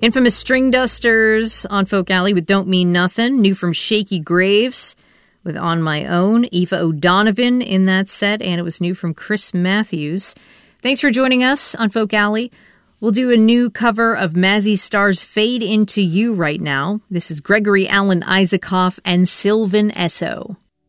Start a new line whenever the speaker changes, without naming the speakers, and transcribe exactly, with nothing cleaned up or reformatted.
Infamous String Dusters on Folk Alley with Don't Mean Nothing. New from Shaky Graves with On My Own. Aoife O'Donovan in that set, and it was new from Chris Matthews. Thanks for joining us on Folk Alley. We'll do a new cover of Mazzy Star's Fade Into You right now. This is Gregory Alan Isaacoff and Sylvan Esso.